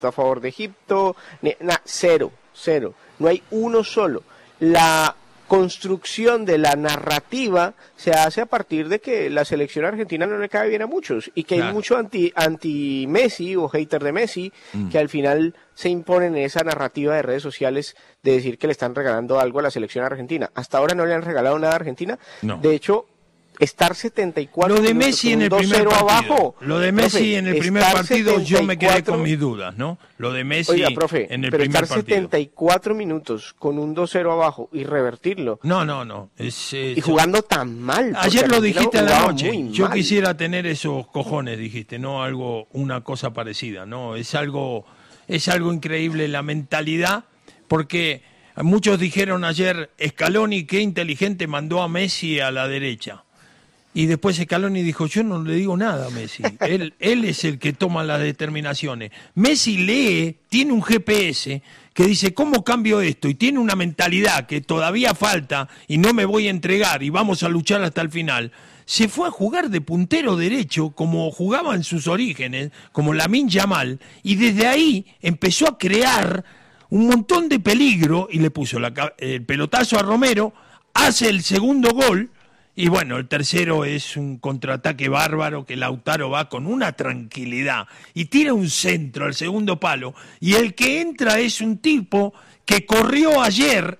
a favor de Egipto, cero, no hay uno solo. La construcción de la narrativa se hace a partir de que la selección argentina no le cae bien a muchos y que hay mucho anti Messi o hater de Messi que al final se imponen en esa narrativa de redes sociales de decir que le están regalando algo a la selección argentina. Hasta ahora no le han regalado nada a Argentina. No. De hecho, estar 74 lo de Messi en el primer partido. Abajo, lo de Messi profe, en el primer partido 74, yo me quedé con mis dudas, ¿no? Lo de Messi oiga, profe, en el pero primer estar partido. 74 minutos con un 2-0 abajo y revertirlo. No. Y jugando tan mal. Ayer lo dijiste a la noche. Yo mal. quisiera tener esos cojones, dijiste, no una cosa parecida, ¿no? Es algo increíble la mentalidad, porque muchos dijeron ayer, Scaloni, qué inteligente mandó a Messi a la derecha. Y después Scaloni dijo, yo no le digo nada a Messi, él es el que toma las determinaciones. Messi lee, tiene un GPS que dice, ¿cómo cambio esto? Y tiene una mentalidad que todavía falta y no me voy a entregar y vamos a luchar hasta el final. Se fue a jugar de puntero derecho como jugaba en sus orígenes, como Lamine Yamal, y desde ahí empezó a crear un montón de peligro y le puso el pelotazo a Romero, hace el segundo gol. Y bueno, el tercero es un contraataque bárbaro que Lautaro va con una tranquilidad y tira un centro al segundo palo. Y el que entra es un tipo que corrió ayer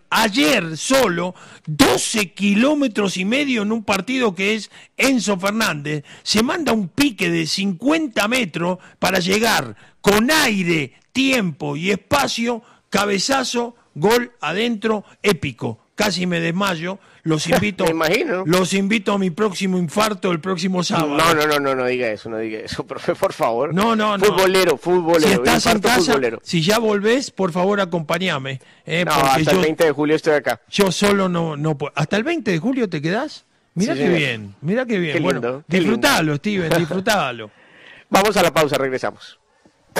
solo 12 kilómetros y medio en un partido que es Enzo Fernández. Se manda un pique de 50 metros para llegar con aire, tiempo y espacio, cabezazo, gol adentro, épico. Casi me desmayo. Los invito, me imagino. Los invito a mi próximo infarto el próximo sábado. No diga eso, profe, por favor. No. Futbolero. Si estás en casa, futbolero. Si ya volvés, por favor, acompáñame. Hasta el 20 de julio estoy acá. Yo solo no puedo. ¿Hasta el 20 de julio te quedás? Mira qué bien. Qué lindo, bueno, disfrutalo, Steven, disfrutalo. Vamos a la pausa, regresamos.